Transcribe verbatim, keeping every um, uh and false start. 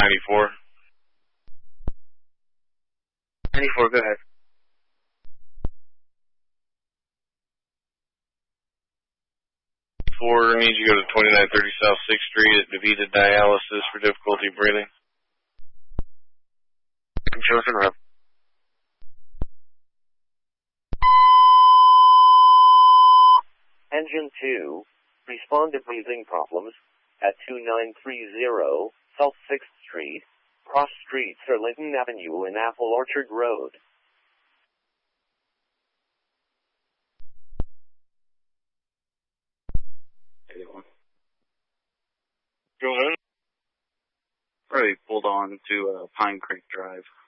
ninety-four. ninety-four, go ahead. Four needs you go to twenty-nine thirty South sixth Street at DaVita Dialysis for difficulty breathing. Joseph Rep. Engine two, respond to breathing problems at twenty-nine thirty South sixth Street, cross streets are Lincoln Avenue and Apple Orchard Road. Go ahead. Already pulled on to uh, Pine Creek Drive.